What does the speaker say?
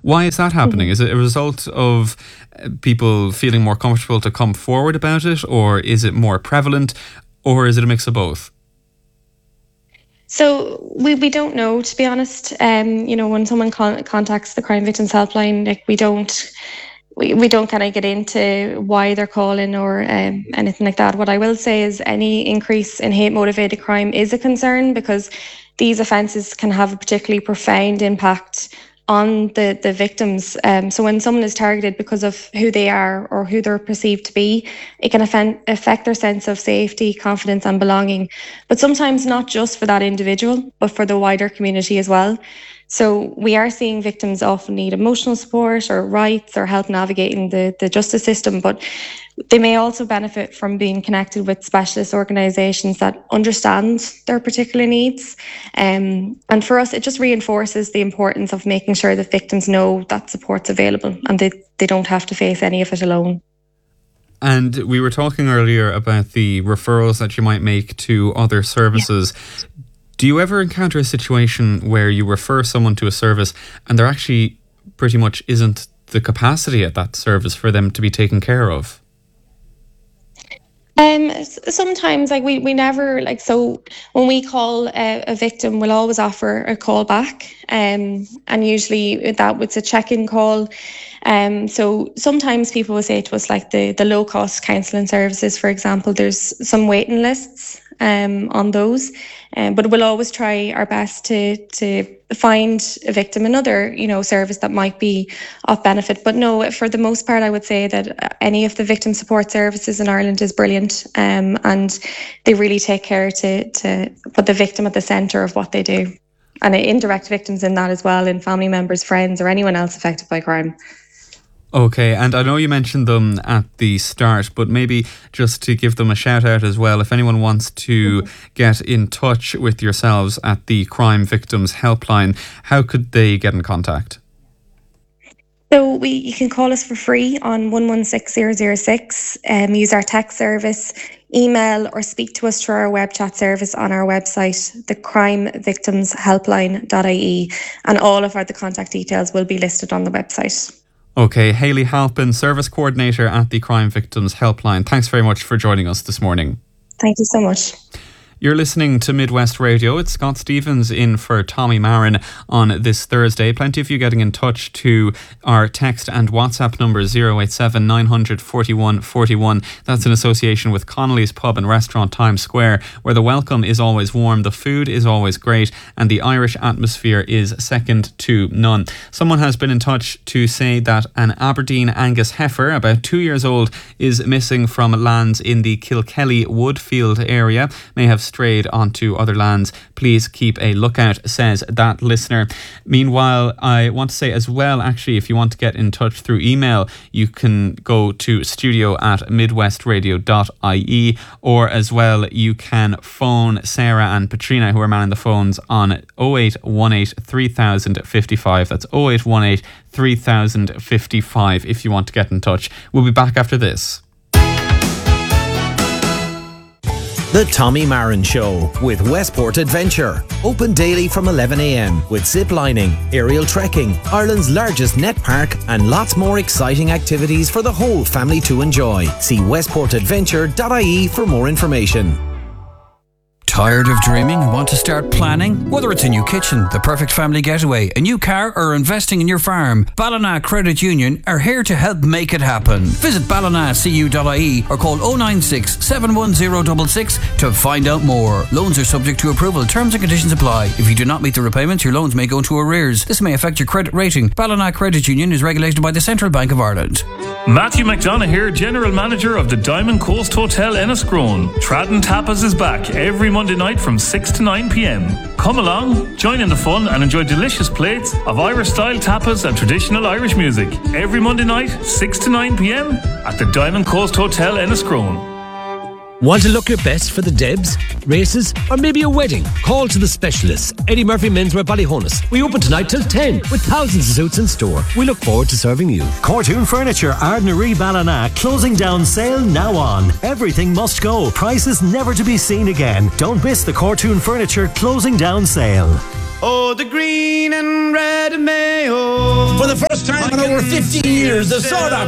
Why is that happening? Is it a result of people feeling more comfortable to come forward about it, or is it more prevalent, or is it a mix of both? So we don't know, to be honest. When someone contacts the Crime Victims Helpline, like we don't kind of get into why they're calling or anything like that. What I will say is any increase in hate motivated crime is a concern, because these offences can have a particularly profound impact on the victims. So when someone is targeted because of who they are or who they're perceived to be, it can affect their sense of safety, confidence and belonging. But sometimes not just for that individual, but for the wider community as well. So we are seeing victims often need emotional support or rights or help navigating the justice system, but they may also benefit from being connected with specialist organisations that understand their particular needs. And for us, it just reinforces the importance of making sure that victims know that support's available and they don't have to face any of it alone. And we were talking earlier about the referrals that you might make to other services. Yeah. Do you ever encounter a situation where you refer someone to a service and there actually pretty much isn't the capacity at that service for them to be taken care of? Sometimes, like we never, like, so when we call a victim, we'll always offer a call back, and usually that was a check-in call. So sometimes people will say to us, like the low-cost counselling services, for example, there's some waiting lists on those, but we'll always try our best to find a victim another, service that might be of benefit. But no, for the most part, I would say that any of the victim support services in Ireland is brilliant, and they really take care to put the victim at the centre of what they do, and indirect victims in that as well, in family members, friends, or anyone else affected by crime. Okay, and I know you mentioned them at the start, but maybe just to give them a shout out as well, if anyone wants to get in touch with yourselves at the Crime Victims Helpline, how could they get in contact? So you can call us for free on 116006, use our text service, email or speak to us through our web chat service on our website, thecrimevictimshelpline.ie, and all of the contact details will be listed on the website. Okay, Hayley Halpin, Service Coordinator at the Crime Victims Helpline. Thanks very much for joining us this morning. Thank you so much. You're listening to Midwest Radio. It's Scott Stevens in for Tommy Marin on this Thursday. Plenty of you getting in touch to our text and WhatsApp number 087 900 41 41. That's in association with Connolly's Pub and Restaurant Times Square, where the welcome is always warm, the food is always great, and the Irish atmosphere is second to none. Someone has been in touch to say that an Aberdeen Angus heifer, about 2 years old, is missing from lands in the Kilkelly Woodfield area. May have strayed onto other lands. Please keep a lookout, says that listener. Meanwhile, I want to say as well, actually, if you want to get in touch through email, you can go to studio@midwestradio.ie, or as well you can phone Sarah and Patrina, who are manning the phones, on 0818 3055. That's 0818 3055 if you want to get in touch. We'll be back after this. The Tommy Marin Show with Westport Adventure. Open daily from 11 a.m. with zip lining, aerial trekking, Ireland's largest net park, and lots more exciting activities for the whole family to enjoy. See westportadventure.ie for more information. Tired of dreaming and want to start planning? Whether it's a new kitchen, the perfect family getaway, a new car, or investing in your farm, Ballina Credit Union are here to help make it happen. Visit ballinacu.ie or call 096 71066 to find out more. Loans are subject to approval. Terms and conditions apply. If you do not meet the repayments, your loans may go into arrears. This may affect your credit rating. Ballina Credit Union is regulated by the Central Bank of Ireland. Matthew McDonough here, General Manager of the Diamond Coast Hotel Enniscrone. Tradden Tapas is back every Monday night from 6 to 9 p.m. Come along, join in the fun and enjoy delicious plates of Irish-style tapas and traditional Irish music. Every Monday night, 6 to 9 p.m. at the Diamond Coast Hotel Enniscrone. Want to look your best for the Debs, races, or maybe a wedding? Call to the specialists. Eddie Murphy Menswear Ballyhonus. We open tonight till 10 with thousands of suits in store. We look forward to serving you. Cortoon Furniture, Ardnaree Ballina. Closing down sale now on. Everything must go. Prices never to be seen again. Don't miss the Cortoon Furniture closing down sale. Oh, the green and red Mayo. For the first time in over 15 years, the Soda